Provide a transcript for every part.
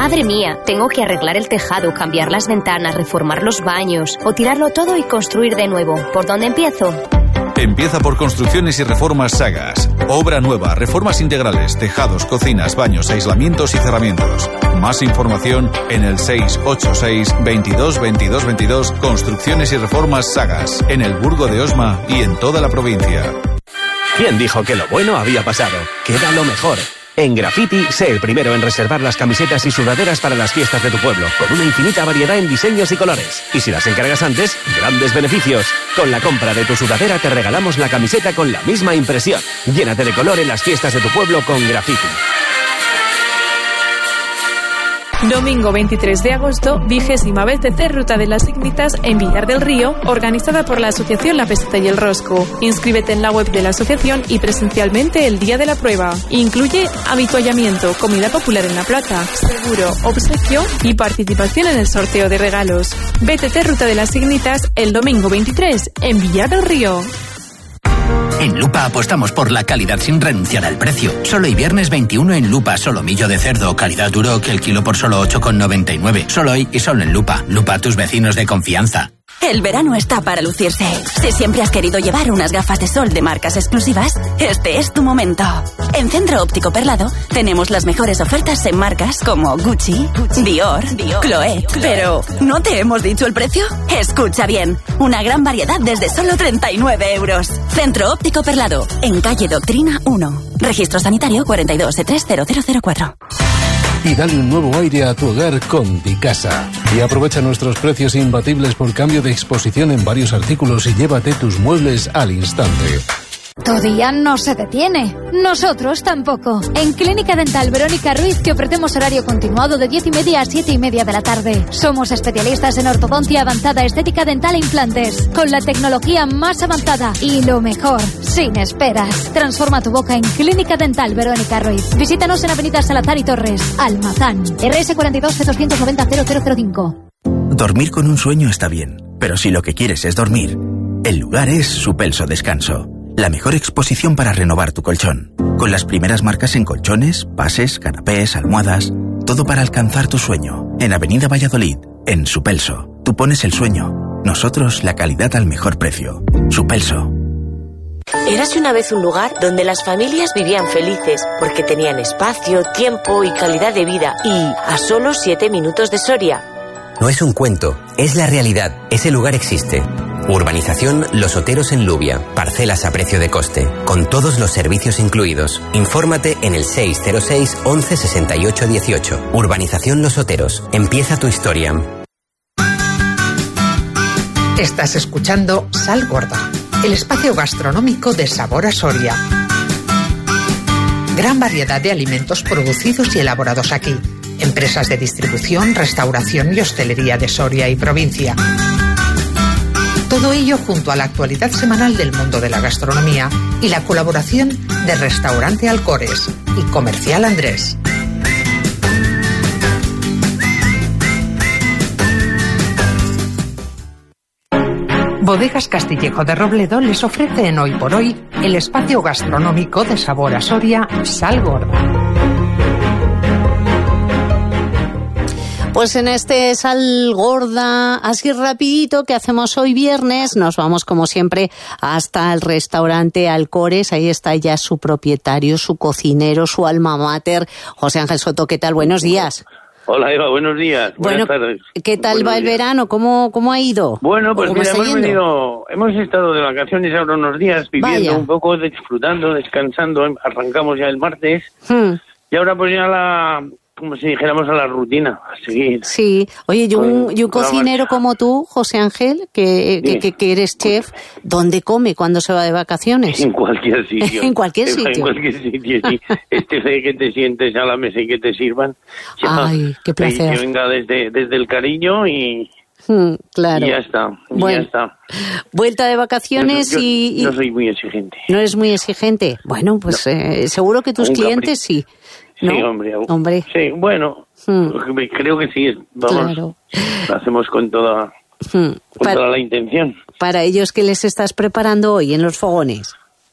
Madre mía, tengo que arreglar el tejado, cambiar las ventanas, reformar los baños o tirarlo todo y construir de nuevo. ¿Por dónde empiezo? Empieza por Construcciones y Reformas Sagas. Obra nueva, reformas integrales, tejados, cocinas, baños, aislamientos y cerramientos. Más información en el 686 22 22 22. Construcciones y Reformas Sagas, en el Burgo de Osma y en toda la provincia. ¿Quién dijo que lo bueno había pasado? Queda lo mejor. En Graffiti, sé el primero en reservar las camisetas y sudaderas para las fiestas de tu pueblo, con una infinita variedad en diseños y colores. Y si las encargas antes, grandes beneficios. Con la compra de tu sudadera te regalamos la camiseta con la misma impresión. Llénate de color en las fiestas de tu pueblo con Graffiti. Domingo 23 de agosto, 20ª BCC Ruta de las Ignitas en Villar del Río, organizada por la Asociación La Peseta y el Rosco. Inscríbete en la web de la asociación y presencialmente el día de la prueba. Incluye avituallamiento, comida popular en la plaza, seguro, obsequio y participación en el sorteo de regalos. BCC Ruta de las Ignitas el domingo 23 en Villar del Río. En Lupa apostamos por la calidad sin renunciar al precio. Solo hoy viernes 21 en Lupa, solomillo de cerdo, calidad duro, que el kilo por solo 8,99. Solo hoy y solo en Lupa. Lupa, tus vecinos de confianza. El verano está para lucirse. Si siempre has querido llevar unas gafas de sol de marcas exclusivas, este es tu momento. En Centro Óptico Perlado tenemos las mejores ofertas en marcas como Gucci, Dior, Chloé. Pero, ¿no te hemos dicho el precio? Escucha bien, una gran variedad desde solo 39 euros. Centro Óptico Perlado, en calle Doctrina 1. Registro sanitario 42E30004. Y dale un nuevo aire a tu hogar con Dicasa. Y aprovecha nuestros precios imbatibles por cambio de exposición en varios artículos y llévate tus muebles al instante. Tu día no se detiene. Nosotros tampoco. En Clínica Dental Verónica Ruiz te ofrecemos horario continuado de 10:30 a 7:30 de la tarde. Somos especialistas en ortodoncia avanzada, estética dental e implantes. Con la tecnología más avanzada y lo mejor, sin esperas. Transforma tu boca en Clínica Dental Verónica Ruiz. Visítanos en Avenida Salazar y Torres, Almazán. RS 42 290 0005. Dormir con un sueño está bien, pero si lo que quieres es dormir, el lugar es Supelso Descanso. La mejor exposición para renovar tu colchón. Con las primeras marcas en colchones, bases, canapés, almohadas. Todo para alcanzar tu sueño. En Avenida Valladolid, en Supelso. Tú pones el sueño. Nosotros la calidad al mejor precio. Supelso. Érase una vez un lugar donde las familias vivían felices porque tenían espacio, tiempo y calidad de vida. Y a solo 7 minutos de Soria. No es un cuento, es la realidad. Ese lugar existe. Urbanización Los Oteros en Lubia. Parcelas a precio de coste, con todos los servicios incluidos. Infórmate en el 606 11 68 18. Urbanización Los Oteros. Empieza tu historia. Estás escuchando Sal Gorda, el espacio gastronómico de Sabor a Soria. Gran variedad de alimentos producidos y elaborados aquí. Empresas de distribución, restauración y hostelería de Soria y provincia. Todo ello junto a la actualidad semanal del mundo de la gastronomía y la colaboración de Restaurante Alcores y Comercial Andrés. Bodegas Castillejo de Robledo les ofrece en Hoy por Hoy el espacio gastronómico de Sabor a Soria, Sal Gorda. Pues en este Sal Gorda, así rapidito, que hacemos hoy viernes, nos vamos como siempre hasta el restaurante Alcores. Ahí está ya su propietario, su cocinero, su alma mater, José Ángel Soto. ¿Qué tal? Buenos días. Hola Eva, buenos días. Buenas tardes. ¿Qué tal va el verano? ¿Cómo ha ido? Bueno, pues mira, hemos estado de vacaciones ahora unos días, viviendo un poco, disfrutando, descansando. Arrancamos ya el martes. Y ahora pues ya como si dijéramos a la rutina, a seguir. Sí. Oye, y un cocinero como tú, José Ángel, que eres chef, ¿dónde come cuando se va de vacaciones? En cualquier sitio. En cualquier sitio. En cualquier sitio, sí. Que te sientes a la mesa y que te sirvan. Ay, qué placer. Que venga desde el cariño y... claro. Y ya está, bueno, ya está. Vuelta de vacaciones yo no soy muy exigente. ¿No eres muy exigente? Bueno, pues no. Seguro que tus clientes sí. ¿No? Sí, hombre. Sí, bueno, creo que sí. Vamos, claro. Lo hacemos con toda la intención. Para ellos, ¿qué les estás preparando hoy en los fogones?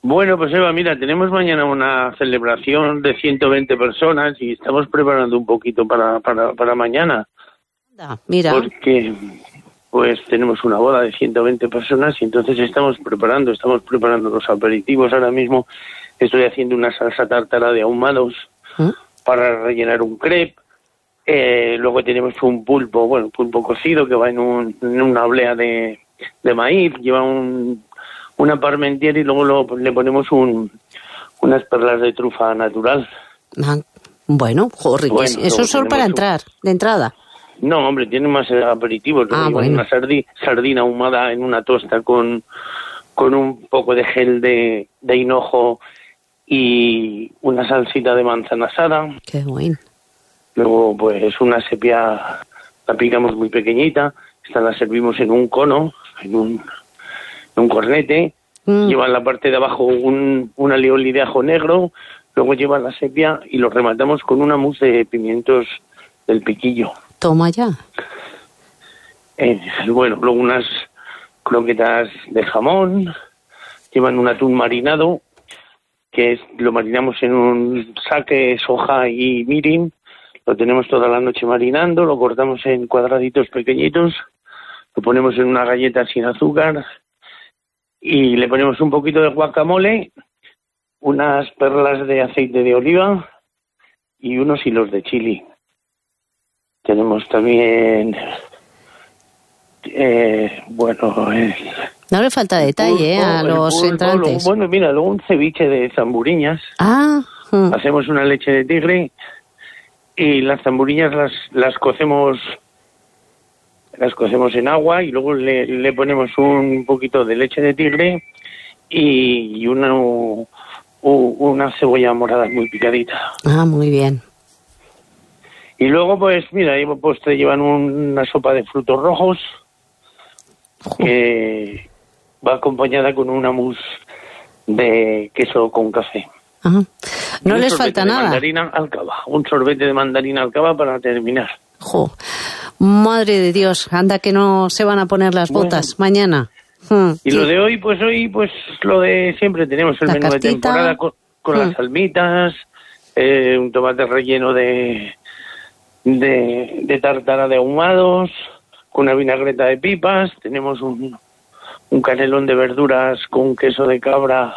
Bueno, pues Eva, mira, tenemos mañana una celebración de 120 personas y estamos preparando un poquito para mañana. Mira. Porque pues tenemos una boda de 120 personas y entonces estamos preparando los aperitivos. Ahora mismo estoy haciendo una salsa tártara de ahumados para rellenar un crepe. Luego tenemos un pulpo cocido que va en una oblea de maíz, lleva una parmentier y luego le ponemos unas perlas de trufa natural. Bueno, riquísimo. Eso es solo para entrar, de entrada. No, hombre, tiene más aperitivos. Bueno. Una sardina ahumada en una tosta con un poco de gel de hinojo y una salsita de manzana asada. Qué bueno. Luego, pues, una sepia la picamos muy pequeñita. Esta la servimos en un cono, en un cornete. Lleva en la parte de abajo un alioli de ajo negro. Luego lleva la sepia y lo rematamos con una mousse de pimientos del piquillo. Toma ya. Luego unas croquetas de jamón. Llevan un atún marinado, lo marinamos en un sake, soja y mirin. Lo tenemos toda la noche marinando, lo cortamos en cuadraditos pequeñitos, lo ponemos en una galleta sin azúcar y le ponemos un poquito de guacamole, unas perlas de aceite de oliva y unos hilos de chili. Tenemos también, no le falta detalle a los entrantes. Bueno, mira, luego un ceviche de zamburiñas. Hacemos una leche de tigre y las zamburiñas las cocemos en agua y luego le ponemos un poquito de leche de tigre y una cebolla morada muy picadita. Muy bien. Y luego, pues, mira, te llevan una sopa de frutos rojos que va acompañada con una mousse de queso con café. No les falta nada. Mandarina alcaba, un sorbete de mandarina alcaba para terminar. Madre de Dios, anda que no se van a poner las botas mañana. Y lo de hoy, pues lo de siempre. Tenemos el menú de temporada con las almitas, un tomate relleno de tártara de ahumados, con una vinagreta de pipas. Tenemos un canelón de verduras con queso de cabra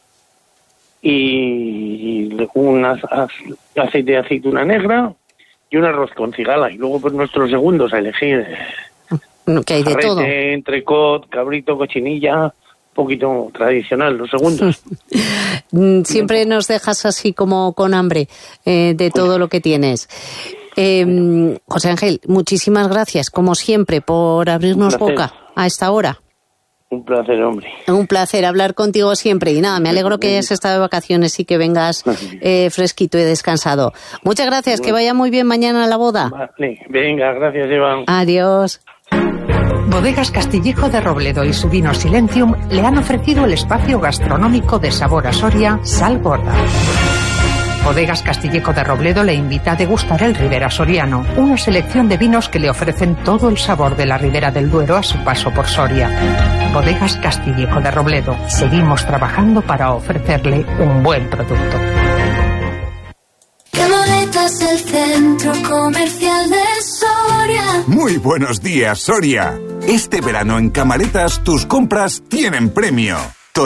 y un aceite de aceituna negra y un arroz con cigala. Y luego, pues, nuestros segundos a elegir. Que hay de todo. Entrecot, cabrito, cochinilla, un poquito tradicional, los segundos. Siempre nos dejas así como con hambre de todo lo que tienes. José Ángel, muchísimas gracias, como siempre, por abrirnos boca a esta hora. Un placer, hombre. Un placer hablar contigo siempre. Y nada, me alegro que hayas estado de vacaciones y que vengas fresquito y descansado. Muchas gracias, que vaya muy bien mañana la boda. Vale, venga, gracias, Eva. Adiós. Bodegas Castillejo de Robledo y su vino Silentium le han ofrecido el espacio gastronómico de Sabor a Soria, Sal Gorda. Bodegas Castillejo de Robledo le invita a degustar el Ribera Soriano, una selección de vinos que le ofrecen todo el sabor de la Ribera del Duero a su paso por Soria. Bodegas Castillejo de Robledo. Seguimos trabajando para ofrecerle un buen producto. Camaretas, el centro comercial de Soria. Muy buenos días, Soria. Este verano en Camaretas tus compras tienen premio.